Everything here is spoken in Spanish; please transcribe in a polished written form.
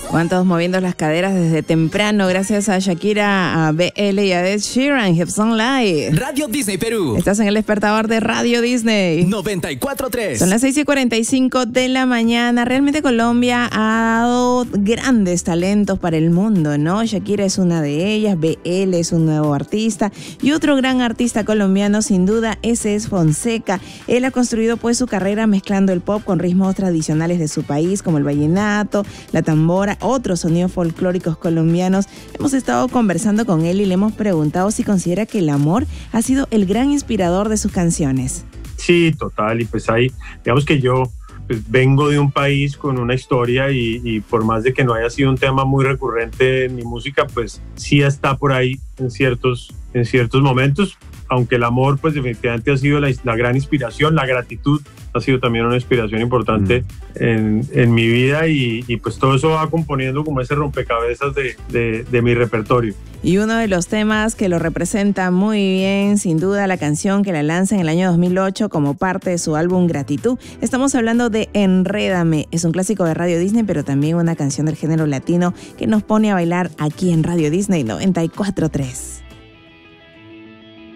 ¿Cuántos moviendo las caderas desde temprano? Gracias a Shakira, a BL y a Ed Sheeran, Hips Online. Radio Disney Perú. Estás en el despertador de Radio Disney 94.3. Son las 6:45 de la mañana. Realmente Colombia ha dado grandes talentos para el mundo, ¿no? Shakira es una de ellas, BL es un nuevo artista y otro gran artista colombiano sin duda, ese es Fonseca. Él ha construido pues su carrera mezclando el pop con ritmos tradicionales de su país como el vallenato, la tambora, otros sonidos folclóricos colombianos. Hemos estado conversando con él y le hemos preguntado si considera que el amor ha sido el gran inspirador de sus canciones. Sí, total, y pues ahí, digamos que yo pues vengo de un país con una historia y por más de que no haya sido un tema muy recurrente en mi música, pues sí está por ahí en ciertos momentos, aunque el amor pues definitivamente ha sido la gran inspiración, la gratitud ha sido también una inspiración importante en mi vida y pues todo eso va componiendo como ese rompecabezas de mi repertorio. Y uno de los temas que lo representa muy bien, sin duda, la canción que la lanza en el año 2008 como parte de su álbum Gratitud. Estamos hablando de Enrédame. Es un clásico de Radio Disney, pero también una canción del género latino que nos pone a bailar aquí en Radio Disney 94.3.